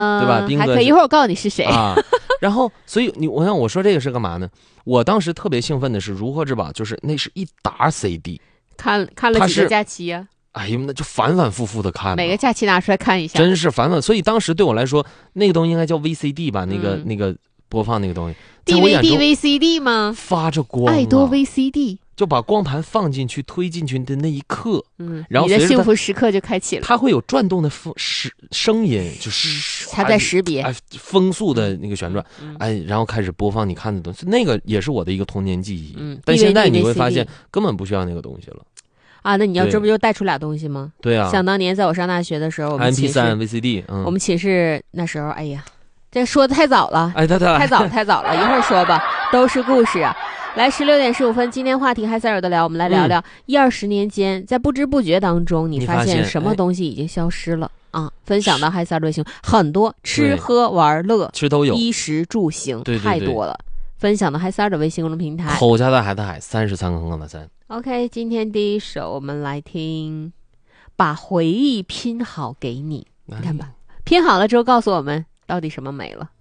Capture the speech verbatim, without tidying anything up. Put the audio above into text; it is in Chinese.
对吧？斌哥还可以，一会儿我告诉你是谁啊。然后，所以你我想我说这个是干嘛呢？我当时特别兴奋的是《如获至宝》，就是那是一沓 C D， 看看了几个假期呀、 啊？哎呦，那就反反复复的看， 每个假期拿出来看一下， 真是反反。所以当时对我来说，那个东西应该叫 V C D 吧？那个、 嗯、 那个播放那个东西 ，D V D V C D 吗？ 发着光、啊， 爱多 V C D。 就把光盘放进去、推进去的那一刻， 嗯， 然后你的幸福时刻就开启了。 它会有转动的风声声音，就是它在识别， 哎，风速的那个旋转， 嗯、 哎，然后开始播放你看的东西，那个也是我的一个童年记忆。 嗯， 但现在你会发现根本不需要那个东西了。 啊，那你要这不就带出俩东西吗？ 对啊， 想当年在我上大学的时候，我们 M P 三 V C D， 嗯， 我们寝室那时候，哎呀，这说的太早了， 哎，太太太早太早了，一会儿说吧，都是故事啊。来，十六点十五分，今天话题嗨塞尔的聊，我们来聊聊一二十年间，在不知不觉当中，你发现什么东西已经消失了啊？分享到嗨塞尔的微信，很多吃喝玩乐， 其实都有， 衣食住行， 对对对太多了。分享到嗨塞尔的微信公众平台， 口家的海的海，三十三坑坑的三。 OK， 今天第一首我们来听，把回忆拼好给你，你看吧，拼好了之后告诉我们到底什么没了。